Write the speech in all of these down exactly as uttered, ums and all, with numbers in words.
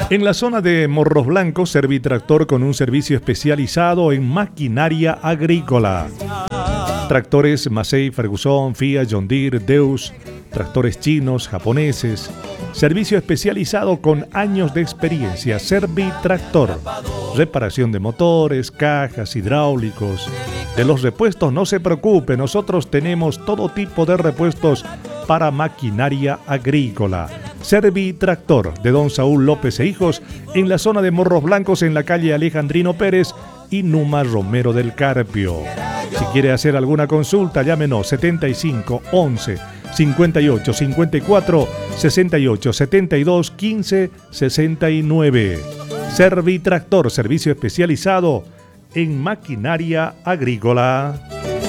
En la zona de Morros Blancos, Servitractor con un servicio especializado en maquinaria agrícola. Tractores Massey, Ferguson, Fiat, John Deere, Deus, tractores chinos, japoneses. Servicio especializado con años de experiencia. Servitractor. Reparación de motores, cajas, hidráulicos. De los repuestos no se preocupe, nosotros tenemos todo tipo de repuestos para maquinaria agrícola. Servitractor de Don Saúl López e Hijos en la zona de Morros Blancos en la calle Alejandrino Pérez y Numa Romero del Carpio. Si quiere hacer alguna consulta, llámenos setenta y cinco once cincuenta y ocho cincuenta y cuatro sesenta y ocho setenta y dos quince sesenta y nueve. Servitractor, servicio especializado en maquinaria agrícola.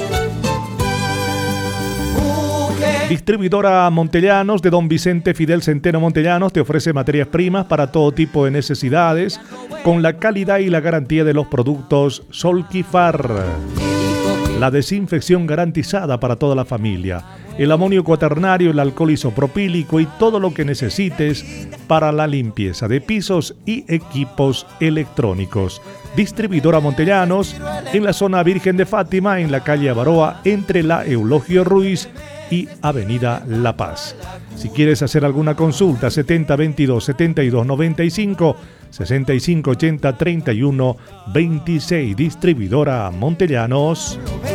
Distribuidora Montellanos de Don Vicente Fidel Centeno Montellanos te ofrece materias primas para todo tipo de necesidades con la calidad y la garantía de los productos Solquifar. La desinfección garantizada para toda la familia. El amonio cuaternario, el alcohol isopropílico y todo lo que necesites para la limpieza de pisos y equipos electrónicos. Distribuidora Montellanos en la zona Virgen de Fátima, en la calle Avaroa, entre la Eulogio Ruiz y Avenida La Paz. Si quieres hacer alguna consulta, setenta veintidós setenta y dos noventa y cinco, sesenta y cinco ochenta treinta y uno veintiséis. Distribuidora Montellanos.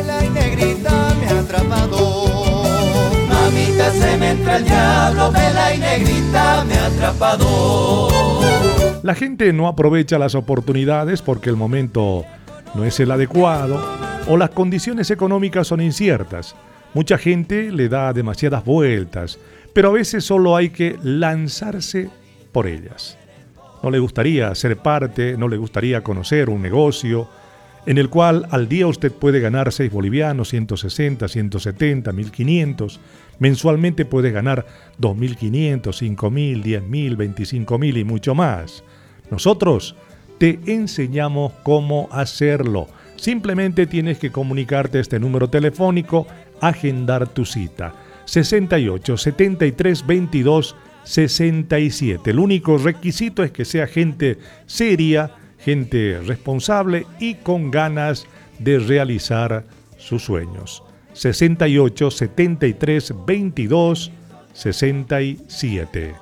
Mamita, se me entra el diablo, vela y negrita me ha atrapado. La gente no aprovecha las oportunidades porque el momento no es el adecuado o las condiciones económicas son inciertas. Mucha gente le da demasiadas vueltas, pero a veces solo hay que lanzarse por ellas. No le gustaría ser parte, no le gustaría conocer un negocio en el cual al día usted puede ganar seis bolivianos, ciento sesenta, ciento setenta, mil quinientos. Mensualmente puede ganar dos mil quinientos, cinco mil, diez mil, veinticinco mil y mucho más. Nosotros te enseñamos cómo hacerlo. Simplemente tienes que comunicarte a este número telefónico, agendar tu cita. sesenta y ocho setenta y tres veintidós sesenta y siete. El único requisito es que sea gente seria, gente responsable y con ganas de realizar sus sueños. sesenta y ocho setenta y tres veintidós sesenta y siete.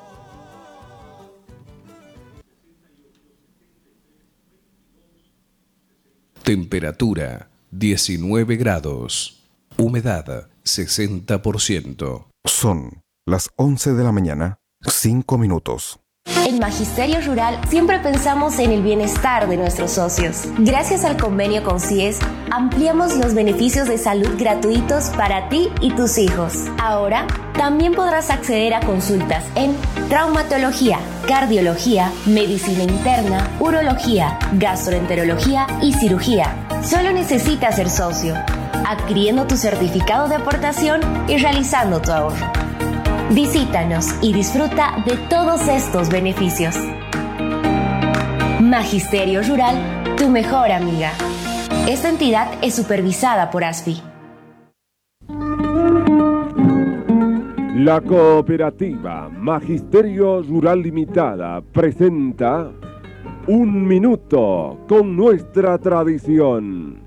Temperatura diecinueve grados. Humedad sesenta por ciento. Son las once de la mañana, cinco minutos. En Magisterio Rural siempre pensamos en el bienestar de nuestros socios. Gracias al convenio con C I E S, ampliamos los beneficios de salud gratuitos para ti y tus hijos. Ahora, también podrás acceder a consultas en traumatología, cardiología, medicina interna, urología, gastroenterología y cirugía. Solo necesitas ser socio, adquiriendo tu certificado de aportación y realizando tu ahorro. Visítanos y disfruta de todos estos beneficios. Magisterio Rural, tu mejor amiga. Esta entidad es supervisada por A S F I. La cooperativa Magisterio Rural Limitada presenta Un Minuto con nuestra tradición.